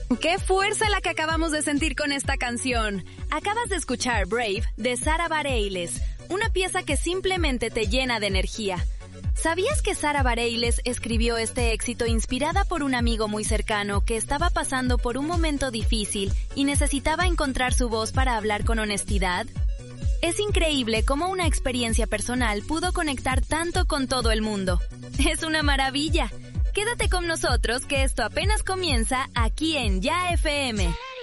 ¡Qué fuerza la que acabamos de sentir con esta canción! Acabas de escuchar Brave de Sara Bareilles, una pieza que simplemente te llena de energía. ¿Sabías que Sara Bareilles escribió este éxito inspirada por un amigo muy cercano que estaba pasando por un momento difícil y necesitaba encontrar su voz para hablar con honestidad? Es increíble cómo una experiencia personal pudo conectar tanto con todo el mundo. ¡Es una maravilla! Quédate con nosotros que esto apenas comienza aquí en Ya FM.